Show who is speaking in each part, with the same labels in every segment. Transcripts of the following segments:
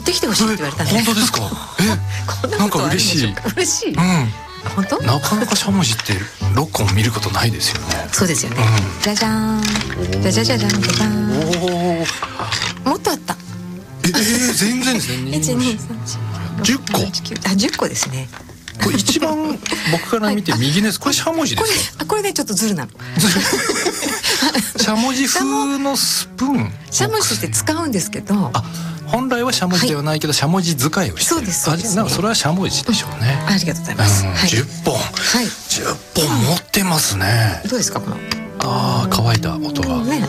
Speaker 1: ってきてほしいって言われたんで。
Speaker 2: 本当ですか？
Speaker 1: こんな
Speaker 2: なんか
Speaker 1: ことあるんでし
Speaker 2: 嬉しい。
Speaker 1: ょうか。嬉しい。本当？
Speaker 2: なかなかしゃもじって6個も見ることないですよね。
Speaker 1: そうですよね。じゃじゃーん。じゃじゃじゃじゃんじゃじゃーん。もっとあった。
Speaker 2: 全然ですね。10個。
Speaker 1: 10個ですね。
Speaker 2: これ一番僕から見て右のやつ、これしゃもじですか？
Speaker 1: これねちょっとズルなの。
Speaker 2: しゃもじ風のスプーン。
Speaker 1: しゃもじとして使うんですけど。
Speaker 2: 本来はしゃもじではないけど、しゃもじ使いをしてる。
Speaker 1: そうですそうですね。
Speaker 2: なんかそれはしゃもじでしょうね。
Speaker 1: ありがとうございます。
Speaker 2: 10本。
Speaker 1: はい。
Speaker 2: 10本持ってますね。
Speaker 1: どうですかこの。
Speaker 2: 乾いた音が。
Speaker 1: ね。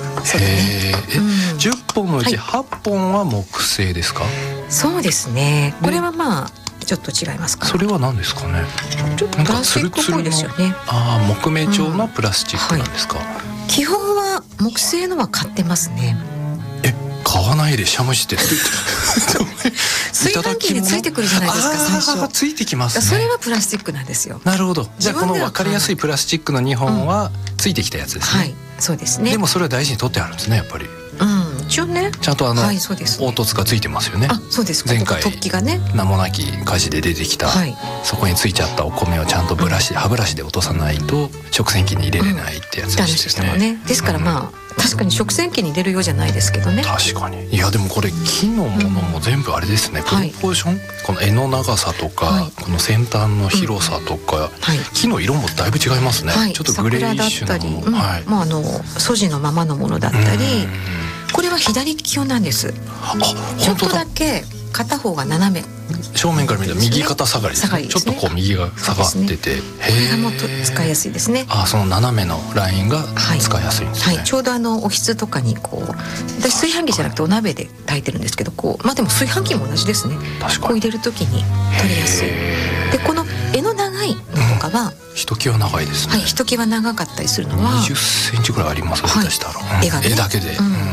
Speaker 2: 10本のうち8本は木製ですか？
Speaker 1: そうですね。これはまあちょっと違いますか。
Speaker 2: それは何ですかね。
Speaker 1: ちょっとプラスチックっぽいですよね。
Speaker 2: 木目調のプラスチックなんですか？
Speaker 1: 基本は木製のは買ってますね。
Speaker 2: 買わないでしゃもじって
Speaker 1: 炊飯器についてくるじゃないですか。最初
Speaker 2: ついてきますね。
Speaker 1: それはプラスチックなんですよ。
Speaker 2: なるほど。じゃあこの分かりやすいプラスチックの2本はついてきたやつですね。
Speaker 1: はい、そうですね。
Speaker 2: でもそれは大事に取ってあるんですね、やっぱり。
Speaker 1: 一応ね。
Speaker 2: ちゃんと凹凸がついてますよね。
Speaker 1: そうです。
Speaker 2: 前回
Speaker 1: 突起がね、
Speaker 2: 名もなき火事で出てきた、そこについちゃったお米をちゃんと歯ブラシで落とさないと食洗機に入れれないってやつですね。
Speaker 1: ですからまあ確かに食洗機に入れるようじゃないですけどね。
Speaker 2: 確かに。いやでもこれ木のものも全部あれですね。プロポーション、この柄の長さとか、この先端の広さとか、木の色もだいぶ違いますね。ちょっとグレーイッシュ
Speaker 1: な素地のままのものだったり、これは左利き用なんです。ちょっとだけ片方が斜め。
Speaker 2: 正面から見たら右肩下がりですね。ちょっとこう右が下がってて、
Speaker 1: これも使いやすいですね。
Speaker 2: その斜めのラインが使いやすいんですね。
Speaker 1: ちょうどおひつとかにこう、私炊飯器じゃなくてお鍋で炊いてるんですけど、こうでも炊飯器も同じですね。こう入れるときに取りやすい。でこの柄の長いのとかは、
Speaker 2: ひときわ長いですね。
Speaker 1: ひときわ長かったりするのは
Speaker 2: 20センチぐらいありますね。下手したら絵だけで。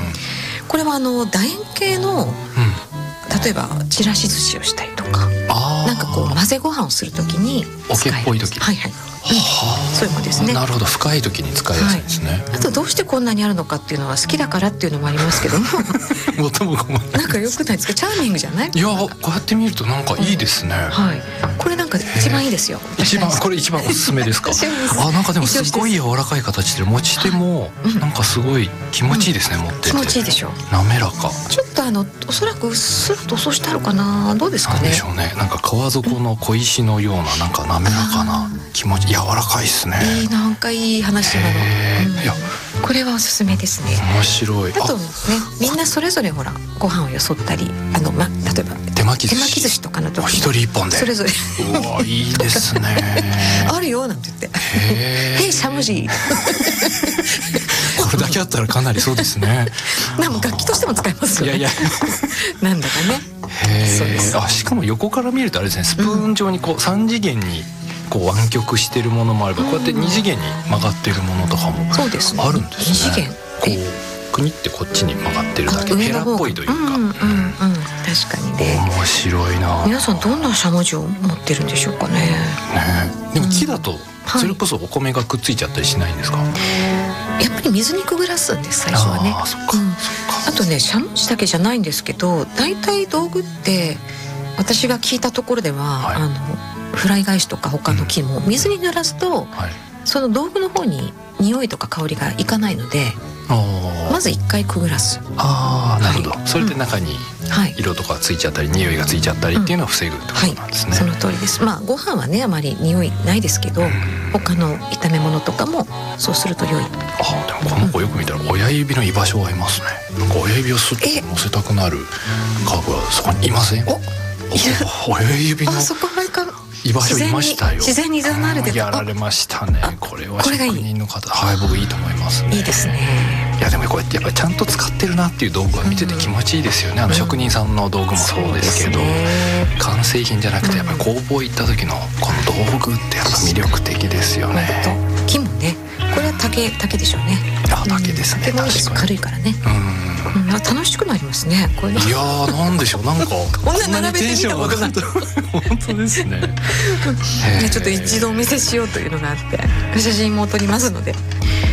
Speaker 2: 桶っぽい時。
Speaker 1: そういうものですね。
Speaker 2: なるほど、深い時に使いやすいですね。
Speaker 1: あとどうしてこんなにあるのかっていうのは好きだからっていうのもありますけどもなんか良くないですか？チャーミングじゃない？
Speaker 2: いや、こうやって見るとなんかいいですね。
Speaker 1: これなんか一番いいですよ。
Speaker 2: これ一番おすすめですか？なんかでもすごい柔らかい形で持ち手もなんかすごい気持ちいいですね。持ってて
Speaker 1: 気持ちいいでしょ。
Speaker 2: 滑らか。
Speaker 1: ちょっとおそらくうっすらとそうしてあるかな。どうですかね。
Speaker 2: なんでしょうね。なんか川底の小石のようななんか滑らかな気持ち、柔らかいですね。
Speaker 1: なんかいい話なの。いや、これはおすすめですね。
Speaker 2: 面白い。
Speaker 1: あとね、みんなそれぞれほらご飯をよそったり、例えば手巻き寿司とかの時
Speaker 2: 一人一本で
Speaker 1: それぞれ
Speaker 2: うわ、いいですね
Speaker 1: あるよなんて言ってしゃもじ
Speaker 2: これだけあったらかなりそうですね。
Speaker 1: なんか楽器としても使えますよね。
Speaker 2: いや
Speaker 1: なんだかね。そうです。
Speaker 2: しかも横から見るとあれですね、スプーン状にこう3次元にこう湾曲してるものもあれば、こうやって2次元に曲がってるものとかもあるんですね。
Speaker 1: 2次元
Speaker 2: こうくにってこっちに曲がってるだけ、ヘラっぽいというか。
Speaker 1: 確かにね。
Speaker 2: 面白いな。
Speaker 1: 皆さんどんなしゃもじを持ってるんでしょうかね。
Speaker 2: でも木だとそれこそお米がくっついちゃったりしないんですか？
Speaker 1: やっぱり水にくぐらすんです、最初はね。あとね、しゃもじだけじゃないんですけど、大体道具って私が聞いたところでは、フライ返しとか他の木も水に濡らすと、その道具の方に匂いとか香りがいかないので、まず一回くぐらす。
Speaker 2: なるほど。それで中に色とかついちゃったり匂いがついちゃったりっていうのを防ぐってことなんですね。
Speaker 1: その通りです。ご飯はねあまり匂いないですけど、他の炒め物とかもそうすると良い。
Speaker 2: でもこの子よく見たら親指の居場所がありますね。なんか親指をスッと乗せたくなるカーブがそこにいません？親指の居場所いましたよ。
Speaker 1: 自然になるで
Speaker 2: やられましたね。これは職人の方、僕いいと思いますね。
Speaker 1: いいですね。
Speaker 2: いやでもこうやってやっぱりちゃんと使ってるなっていう道具は見てて気持ちいいですよね。職人さんの道具もそうですけど、完成品じゃなくてやっぱり工房行った時のこの道具ってやっぱ魅力的ですよね。
Speaker 1: 木もね、これは竹でしょうね。
Speaker 2: 竹ですね。
Speaker 1: 竹もいいです。軽いからね。楽しくなりますね。これ。い
Speaker 2: やなんでしょう、なんか
Speaker 1: こんな並べてみたことない。
Speaker 2: 本当ですね。
Speaker 1: ちょっと一度お見せしようというのがあって、写真も撮りますので。